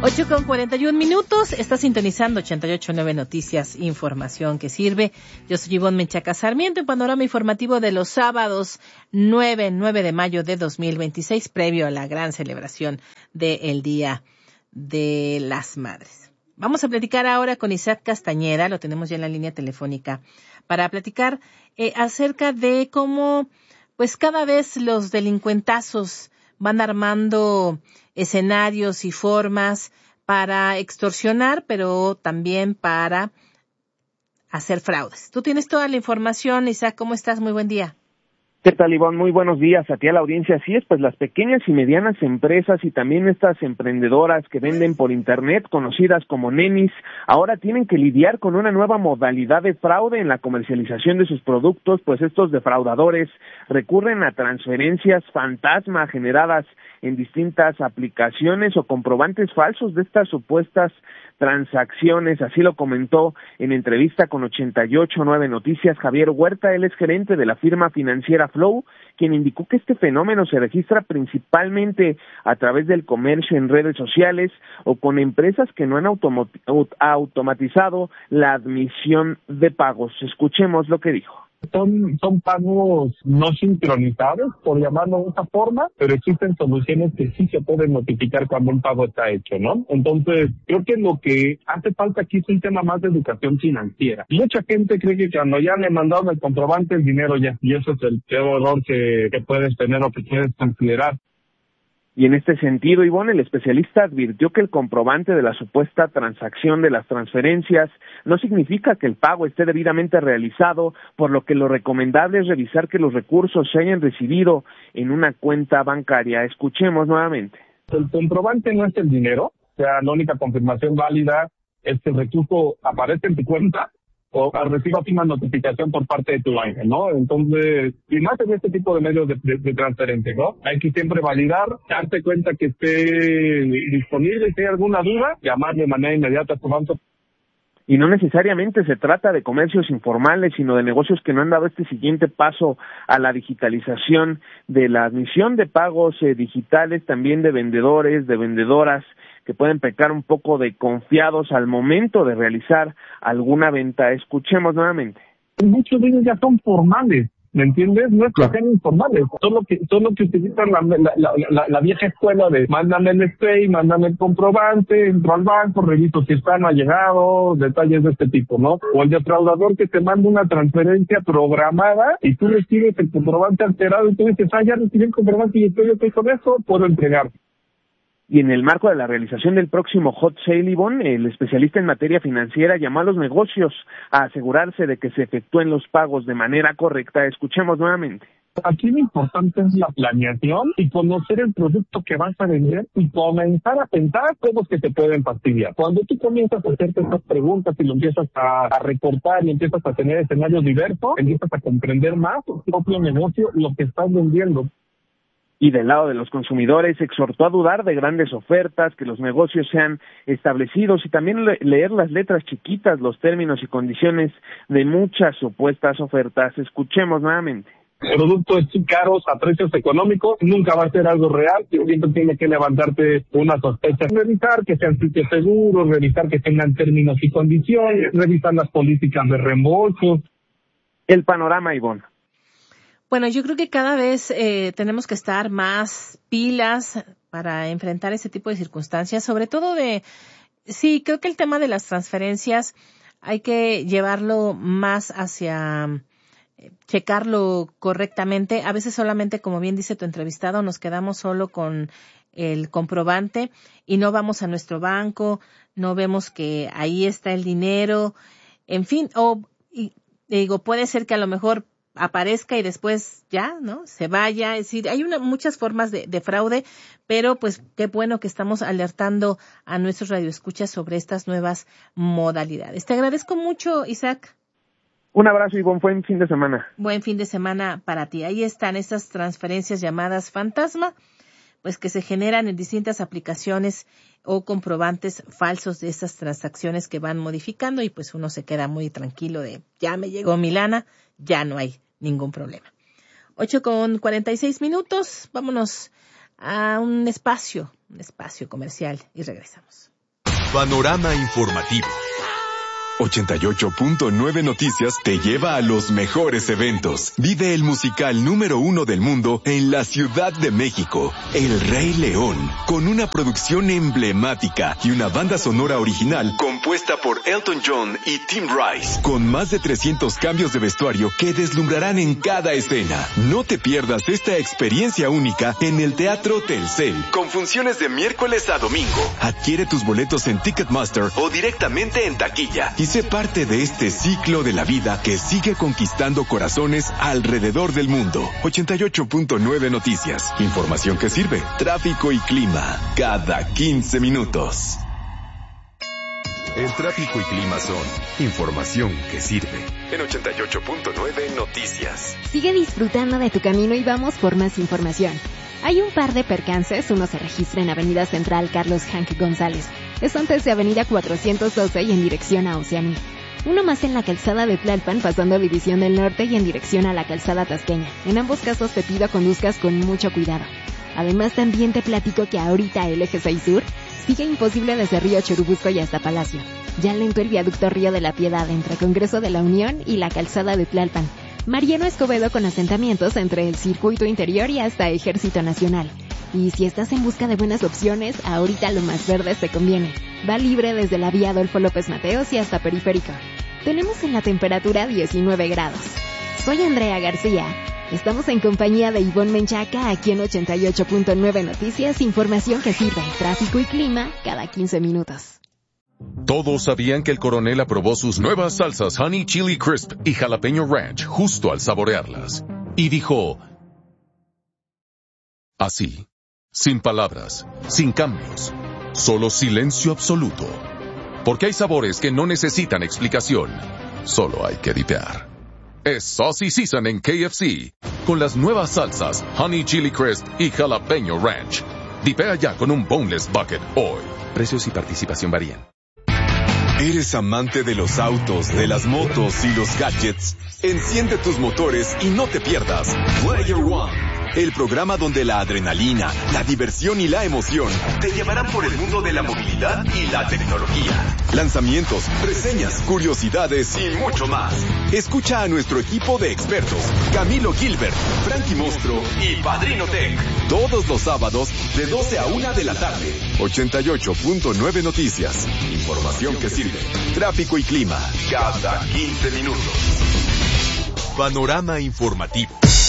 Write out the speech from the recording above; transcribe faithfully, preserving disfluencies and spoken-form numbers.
ocho con cuarenta y un minutos, está sintonizando ochenta y ocho punto nueve Noticias, información que sirve. Yo soy Ivonne Menchaca Sarmiento, en panorama informativo de los sábados nueve, nueve de mayo de dos mil veintiséis, previo a la gran celebración del Día de las Madres. Vamos a platicar ahora con Isaac Castañeda, lo tenemos ya en la línea telefónica, para platicar eh, acerca de cómo, pues cada vez los delincuentazos van armando escenarios y formas para extorsionar, pero también para hacer fraudes. Tú tienes toda la información, Isaac, ¿cómo estás? Muy buen día. ¿Qué tal, Ivonne? Muy buenos días a ti, a la audiencia. Así es, pues las pequeñas y medianas empresas y también estas emprendedoras que venden por internet, conocidas como nenis, ahora tienen que lidiar con una nueva modalidad de fraude en la comercialización de sus productos, pues estos defraudadores recurren a transferencias fantasma generadas en distintas aplicaciones o comprobantes falsos de estas supuestas transacciones. Así lo comentó en entrevista con ochenta y ocho punto nueve Noticias Javier Huerta. Él es gerente de la firma financiera Flow, quien indicó que este fenómeno se registra principalmente a través del comercio en redes sociales o con empresas que no han automatizado la admisión de pagos. Escuchemos lo que dijo. Son, son pagos no sincronizados, por llamarlo de esa forma, pero existen soluciones que sí se pueden notificar cuando un pago está hecho, ¿no? Entonces, creo que lo que hace falta aquí es un tema más de educación financiera. Mucha gente cree que cuando ya le mandaron el comprobante, el dinero ya, y eso es el peor error que, que puedes tener o que puedes considerar. Y en este sentido, Ivonne, el especialista advirtió que el comprobante de la supuesta transacción de las transferencias no significa que el pago esté debidamente realizado, por lo que lo recomendable es revisar que los recursos se hayan recibido en una cuenta bancaria. Escuchemos nuevamente. El comprobante no es el dinero, o sea, la única confirmación válida es que el recurso aparece en tu cuenta o recibas una notificación por parte de tu banco, ¿no? Entonces, y más en este tipo de medios de, de, de transferencia, ¿no? Hay que siempre validar, darte cuenta que esté disponible, si hay alguna duda, llamar de manera inmediata a tu banco. Y no necesariamente se trata de comercios informales, sino de negocios que no han dado este siguiente paso a la digitalización de la admisión de pagos eh, digitales, también de vendedores, de vendedoras, que pueden pecar un poco de confiados al momento de realizar alguna venta. Escuchemos nuevamente. Muchos de ellos ya son formales, ¿me entiendes? No es que sean informales, solo que, solo que utilizan la, la, la, la, la vieja escuela de mándame el stay, mándame el comprobante, entro al banco, reviso si está, no ha llegado, detalles de este tipo, ¿no? O el defraudador que te manda una transferencia programada y tú recibes el comprobante alterado y tú dices, ah, ya recibí el comprobante y estoy ok con eso, puedo entregar. Y en el marco de la realización del próximo Hot Sale, Ivonne, el especialista en materia financiera llamó a los negocios a asegurarse de que se efectúen los pagos de manera correcta. Escuchemos nuevamente. Aquí lo importante es la planeación y conocer el producto que vas a vender y comenzar a pensar cosas que te pueden fastidiar. Cuando tú comienzas a hacerte estas preguntas y lo empiezas a, a recortar y empiezas a tener escenarios diversos, empiezas a comprender más tu propio negocio, lo que estás vendiendo. Y del lado de los consumidores, exhortó a dudar de grandes ofertas, que los negocios sean establecidos y también le- leer las letras chiquitas, los términos y condiciones de muchas supuestas ofertas. Escuchemos nuevamente. Productos caros a precios económicos nunca va a ser algo real, siempre tiene que levantarte una sospecha. Revisar que sean sitios seguros, revisar que tengan términos y condiciones, revisar las políticas de reembolso. El panorama, Ivonne. Bueno, yo creo que cada vez eh, tenemos que estar más pilas para enfrentar ese tipo de circunstancias, sobre todo de, sí, creo que el tema de las transferencias hay que llevarlo más hacia eh, checarlo correctamente. A veces solamente, como bien dice tu entrevistado, nos quedamos solo con el comprobante y no vamos a nuestro banco, no vemos que ahí está el dinero, en fin, o y, digo, puede ser que a lo mejor aparezca y después ya, ¿no? Se vaya. Es decir, hay una, muchas formas de, de fraude, pero pues qué bueno que estamos alertando a nuestros radioescuchas sobre estas nuevas modalidades. Te agradezco mucho, Isaac. Un abrazo y buen fin de semana. Buen fin de semana para ti. Ahí están estas transferencias llamadas fantasma, pues que se generan en distintas aplicaciones o comprobantes falsos de esas transacciones que van modificando y pues uno se queda muy tranquilo de ya me llegó mi lana, ya no hay ningún problema. Ocho con cuarenta y seis minutos, vámonos a un espacio, un espacio comercial y regresamos. Panorama informativo. ochenta y ocho punto nueve Noticias te lleva a los mejores eventos. Vive el musical número uno del mundo en la Ciudad de México, El Rey León, con una producción emblemática y una banda sonora original compuesta por Elton John y Tim Rice, con más de trescientos cambios de vestuario que deslumbrarán en cada escena. No te pierdas esta experiencia única en el Teatro Telcel, con funciones de miércoles a domingo. Adquiere tus boletos en Ticketmaster o directamente en taquilla y sé parte de este ciclo de la vida que sigue conquistando corazones alrededor del mundo. ochenta y ocho punto nueve Noticias. Información que sirve. Tráfico y clima. Cada quince minutos. El tráfico y clima son información que sirve. En ochenta y ocho punto nueve Noticias. Sigue disfrutando de tu camino y vamos por más información. Hay un par de percances, uno se registra en Avenida Central Carlos Hank González. Es antes de Avenida cuatrocientos doce y en dirección a Oceanía. Uno más en la calzada de Tlalpan pasando División del Norte y en dirección a la calzada Tasqueña. En ambos casos te pido conduzcas con mucho cuidado. Además también te platico que ahorita el eje seis Sur sigue imposible desde Río Churubusco y hasta Palacio. Ya lento el viaducto Río de la Piedad entre Congreso de la Unión y la calzada de Tlalpan. Mariano Escobedo con asentamientos entre el circuito interior y hasta Ejército Nacional. Y si estás en busca de buenas opciones, ahorita lo más verde te conviene. Va libre desde la vía Adolfo López Mateos y hasta Periférico. Tenemos en la temperatura diecinueve grados. Soy Andrea García. Estamos en compañía de Ivonne Menchaca aquí en ochenta y ocho punto nueve Noticias, información que sirve, tráfico y clima cada quince minutos. Todos sabían que el coronel aprobó sus nuevas salsas Honey Chili Crisp y Jalapeño Ranch justo al saborearlas. Y dijo, así, sin palabras, sin cambios, solo silencio absoluto. Porque hay sabores que no necesitan explicación, solo hay que dipear. Es Saucy Season en K F C, con las nuevas salsas Honey Chili Crisp y Jalapeño Ranch. Dipea ya con un Boneless Bucket hoy. Precios y participación varían. ¿Eres amante de los autos, de las motos y los gadgets? Enciende tus motores y no te pierdas Player One, el programa donde la adrenalina, la diversión y la emoción te llevarán por el mundo de la movilidad y la tecnología. Lanzamientos, reseñas, curiosidades y mucho más. Escucha a nuestro equipo de expertos, Camilo Gilbert, Frankie Monstro y Padrino Tech, todos los sábados de doce a una de la tarde. ochenta y ocho punto nueve Noticias. Información que sirve. Tráfico y clima cada quince minutos. Panorama informativo.